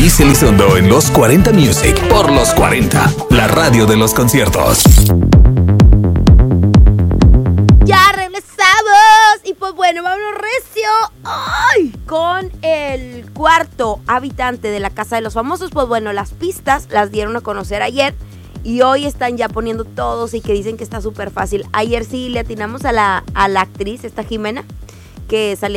Luis Elizondo en los 40 Music por los 40, la radio de los conciertos. Ya regresamos y pues bueno, vámonos recio. ¡Ay! Con el cuarto habitante de la Casa de los Famosos. Pues bueno, las pistas las dieron a conocer ayer y hoy están ya poniendo todos y que dicen que está súper fácil. Ayer sí le atinamos a la actriz, esta Jimena, que salía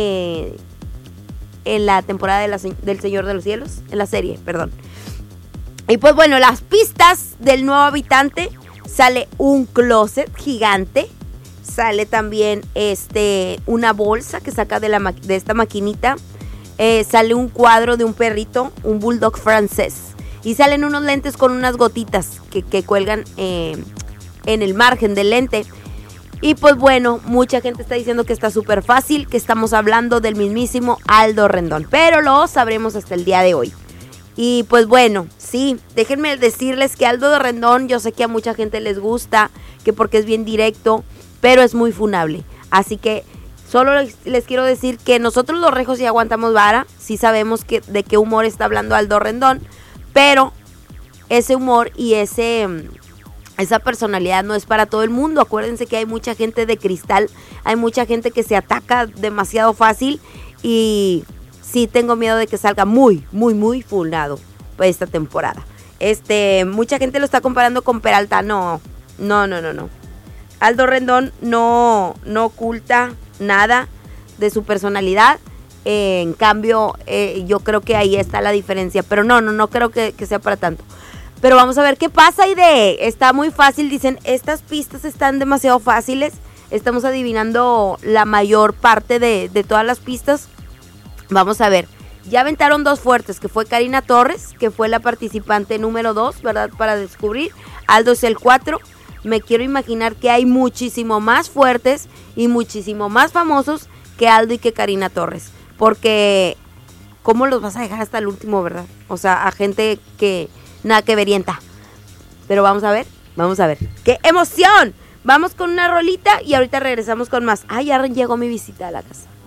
en la temporada del Señor de los Cielos, en la serie, perdón. Y pues bueno, las pistas del nuevo habitante: sale un closet gigante, sale también una bolsa que saca de esta maquinita, sale un cuadro de un perrito, un bulldog francés, y salen unos lentes con unas gotitas que cuelgan en el margen del lente. Y pues bueno, mucha gente está diciendo que está súper fácil, que estamos hablando del mismísimo Aldo Rendón, pero lo sabremos hasta el día de hoy. Y pues bueno, sí, déjenme decirles que Aldo Rendón, yo sé que a mucha gente les gusta, que porque es bien directo, pero es muy funable. Así que solo les quiero decir que nosotros los rejos sí aguantamos vara, sí sabemos de qué humor está hablando Aldo Rendón, pero ese humor y esa personalidad no es para todo el mundo. Acuérdense que hay mucha gente de cristal, hay mucha gente que se ataca demasiado fácil y sí tengo miedo de que salga muy, muy, muy funado esta temporada. Mucha gente lo está comparando con Peralta. No. Aldo Rendón no oculta nada de su personalidad. En cambio, yo creo que ahí está la diferencia. Pero no creo que sea para tanto. Pero vamos a ver qué pasa, Aide. Está muy fácil, dicen, estas pistas están demasiado fáciles. Estamos adivinando la mayor parte de todas las pistas. Vamos a ver. Ya aventaron dos fuertes, que fue Karina Torres, que fue la participante número 2, ¿verdad? Para descubrir. Aldo es el 4. Me quiero imaginar que hay muchísimo más fuertes y muchísimo más famosos que Aldo y que Karina Torres. Porque, ¿cómo los vas a dejar hasta el último, verdad? O sea, a gente que nada que verienta. Pero vamos a ver. ¡Qué emoción! Vamos con una rolita y ahorita regresamos con más. Ya llegó mi visita a la casa.